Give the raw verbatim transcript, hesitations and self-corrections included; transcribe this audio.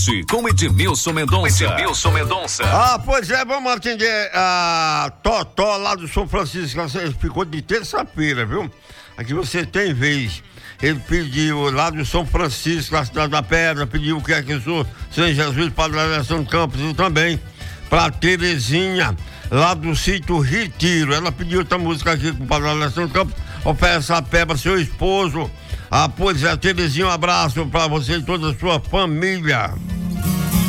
Oeste com Edmilson Mendonça. Edmilson Mendonça. Ah, pois é, vamos atender a Totó lá do São Francisco. Você ficou de terça-feira, viu? Aqui você tem vez. Ele pediu lá do São Francisco, na cidade da Pedra, pediu o que é que eu sou, São Jesus, Padre Alessandro Campos, e também pra Terezinha, lá do sítio Retiro. Ela pediu outra música aqui com o Padre Alessandro Campos, oferece a pé para seu esposo. Ah, pois é, Terezinha, um abraço pra você e toda a sua família.